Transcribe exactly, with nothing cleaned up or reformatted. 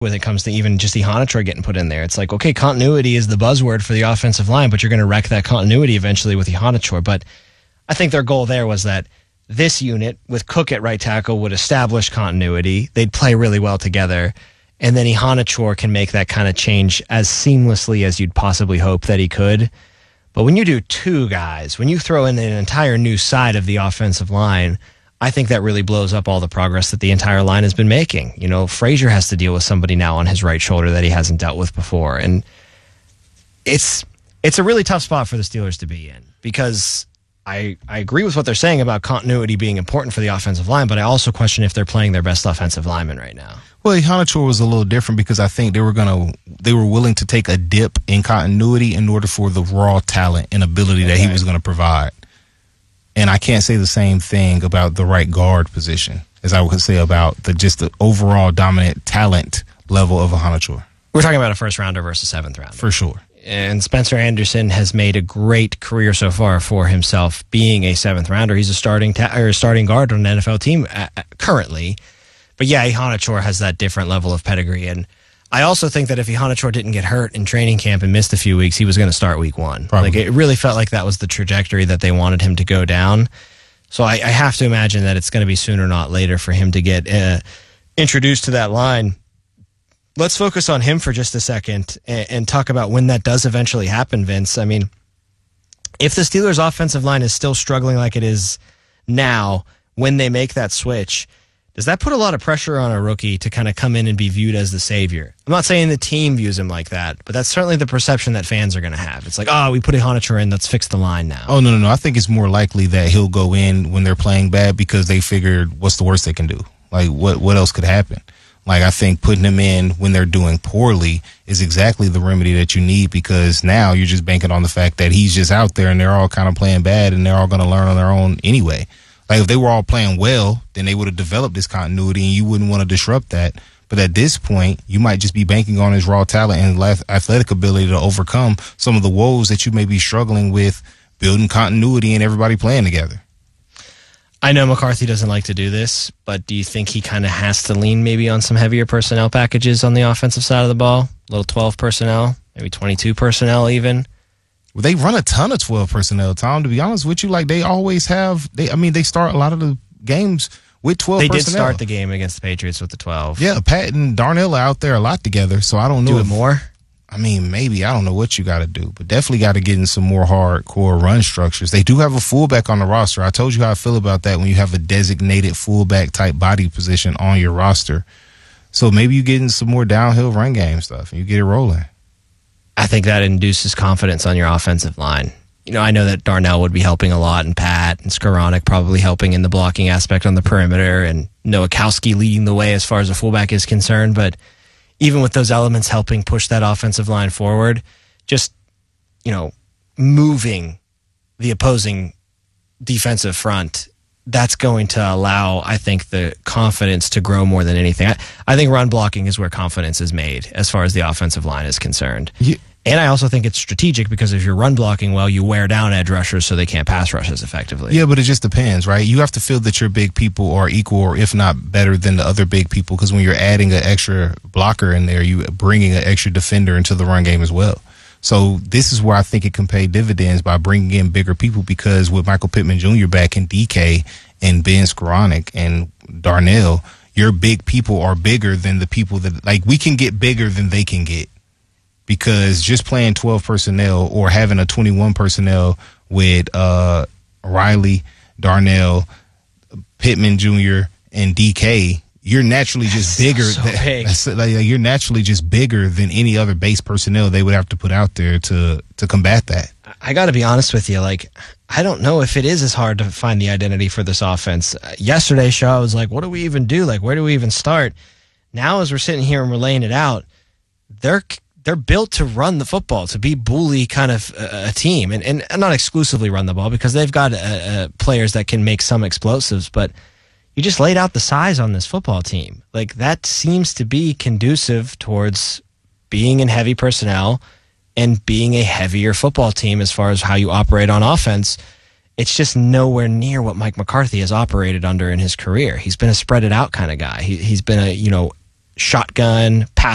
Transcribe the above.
when it comes to even just Ihanacho getting put in there. It's like, okay, continuity is the buzzword for the offensive line, but you're going to wreck that continuity eventually with Ihanacho. But I think their goal there was that this unit, with Cook at right tackle, would establish continuity. They'd play really well together. And then Ihanacho can make that kind of change as seamlessly as you'd possibly hope that he could. But when you do two guys, when you throw in an entire new side of the offensive line, I think that really blows up all the progress that the entire line has been making. You know, Frazier has to deal with somebody now on his right shoulder that he hasn't dealt with before. And it's it's a really tough spot for the Steelers to be in, because I, I agree with what they're saying about continuity being important for the offensive line, but I also question if they're playing their best offensive lineman right now. Well, Ihanacho was a little different because I think they were gonna they were willing to take a dip in continuity in order for the raw talent and ability that okay. he was going to provide. And I can't say the same thing about the right guard position as I would say about the just the overall dominant talent level of Ihanacho. We're talking about a first rounder versus seventh rounder. For sure. And Spencer Anderson has made a great career so far for himself being a seventh rounder. He's a starting ta- or a starting guard on an N F L team uh, currently. But yeah, Ihanacho has that different level of pedigree. And I also think that if Ihanacho didn't get hurt in training camp and missed a few weeks, he was going to start week one. Probably. Like, it really felt like that was the trajectory that they wanted him to go down. So I, I have to imagine that it's going to be sooner, not later, for him to get uh, introduced to that line. Let's focus on him for just a second and, and talk about when that does eventually happen, Vince. I mean, if the Steelers' offensive line is still struggling like it is now when they make that switch, does that put a lot of pressure on a rookie to kind of come in and be viewed as the savior? I'm not saying the team views him like that, but that's certainly the perception that fans are going to have. It's like, oh, we put Ihanacho in, let's fix the line now. Oh, no, no, no. I think it's more likely that he'll go in when they're playing bad because they figured what's the worst they can do? Like, what, what else could happen? Like, I think putting him in when they're doing poorly is exactly the remedy that you need, because now you're just banking on the fact that he's just out there and they're all kind of playing bad and they're all going to learn on their own anyway. Like, if they were all playing well, then they would have developed this continuity and you wouldn't want to disrupt that. But at this point, you might just be banking on his raw talent and athletic ability to overcome some of the woes that you may be struggling with building continuity and everybody playing together. I know McCarthy doesn't like to do this, but do you think he kind of has to lean maybe on some heavier personnel packages on the offensive side of the ball? A little twelve personnel, maybe twenty-two personnel even? Well, they run a ton of twelve personnel, Tom, to be honest with you. Like, they always have, they, I mean, they start a lot of the games with twelve they personnel. They did start the game against the Patriots with the twelve. Yeah, Pat and Darnell are out there a lot together, so I don't know. Do it if, more? I mean, maybe. I don't know what you got to do, but definitely got to get in some more hardcore run structures. They do have a fullback on the roster. I told you how I feel about that when you have a designated fullback type body position on your roster. So maybe you get in some more downhill run game stuff and you get it rolling. I think that induces confidence on your offensive line. You know, I know that Darnell would be helping a lot, and Pat and Skoranek probably helping in the blocking aspect on the perimeter, and Nowakowski leading the way as far as a fullback is concerned. But even with those elements helping push that offensive line forward, just, you know, moving the opposing defensive front, that's going to allow, I think, the confidence to grow more than anything. I, I think run blocking is where confidence is made as far as the offensive line is concerned. Yeah. And I also think it's strategic because if you're run blocking well, you wear down edge rushers so they can't pass rush as effectively. Yeah, but it just depends, right? You have to feel that your big people are equal or if not better than the other big people, because when you're adding an extra blocker in there, you bringing an extra defender into the run game as well. So this is where I think it can pay dividends by bringing in bigger people, because with Michael Pittman Junior back in D K and Ben Skoranek and Darnell, your big people are bigger than the people that, like, we can get bigger than they can get. Because just playing twelve personnel or having a twenty-one personnel with uh, Riley, Darnell, Pittman Junior, and D K, you're naturally just that's bigger. So big. That's, like, you're naturally just bigger than any other base personnel they would have to put out there to to combat that. I got to be honest with you. Like, I don't know if it is as hard to find the identity for this offense. Uh, yesterday's show, I was like, what do we even do? Like, where do we even start? Now, as we're sitting here and we're laying it out, they're they're built to run the football, to be bully kind of a, a team, and, and not exclusively run the ball, because they've got uh, uh, players that can make some explosives, but you just laid out the size on this football team. Like, that seems to be conducive towards being in heavy personnel and being a heavier football team as far as how you operate on offense. It's just nowhere near what Mike McCarthy has operated under in his career. He's been a spread it out kind of guy. He, he's been a, you know, shotgun, pass